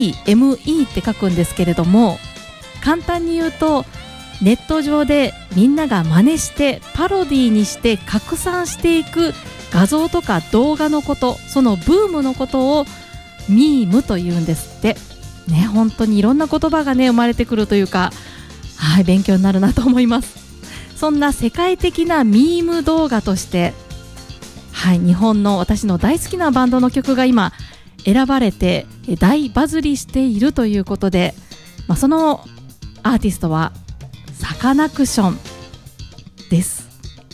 ME って書くんですけれども、簡単に言うとネット上でみんなが真似してパロディにして拡散していく画像とか動画のこと、そのブームのことをミームというんですってね。本当にいろんな言葉がね生まれてくるというか、はい、勉強になるなと思います。そんな世界的なミーム動画として、はい、日本の私の大好きなバンドの曲が今選ばれて大バズりしているということで、そのアーティストはサカナクションです。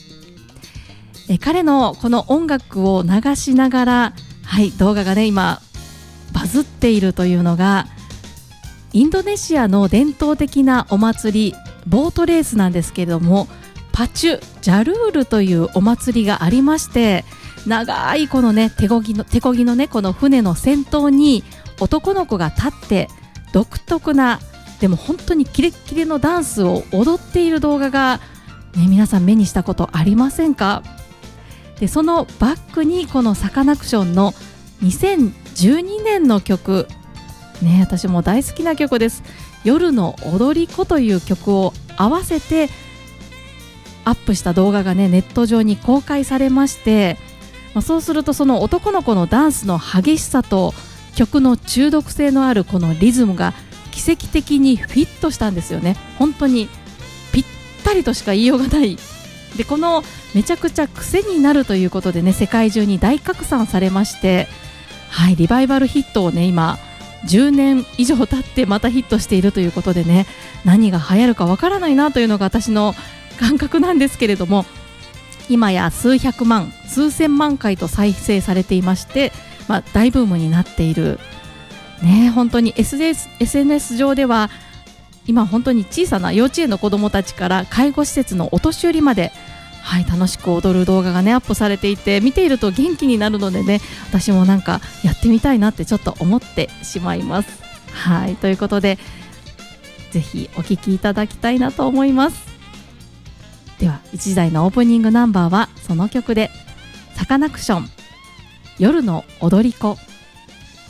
彼のこの音楽を流しながら、はい、動画がね今バズっているというのが、インドネシアの伝統的なお祭りボートレースなんですけれども、パチュ・ジャルールというお祭りがありまして、長いこのね手漕ぎのねこの船の先頭に男の子が立って独特な、でも本当にキレッキレのダンスを踊っている動画が、ね、皆さん目にしたことありませんか？でそのバックにこのサカナクションの2012年の曲ね、私も大好きな曲です。夜の踊り子という曲を合わせてアップした動画がねネット上に公開されまして、そうするとその男の子のダンスの激しさと曲の中毒性のあるこのリズムが奇跡的にフィットしたんですよね。本当にぴったりとしか言いようがない。でこのめちゃくちゃ癖になるということでね、世界中に大拡散されまして、はい、リバイバルヒットをね今10年以上経ってまたヒットしているということでね、何が流行るかわからないなというのが私の感覚なんですけれども、今や数百万数千万回と再生されていまして、大ブームになっているね。本当に SNS 上では今本当に小さな幼稚園の子どもたちから介護施設のお年寄りまで、はい、楽しく踊る動画がねアップされていて、見ていると元気になるのでね、私もなんかやってみたいなってちょっと思ってしまいます。はい、ということでぜひお聴きいただきたいなと思います。では1時台のオープニングナンバーはその曲で、サカナクション夜の踊り子。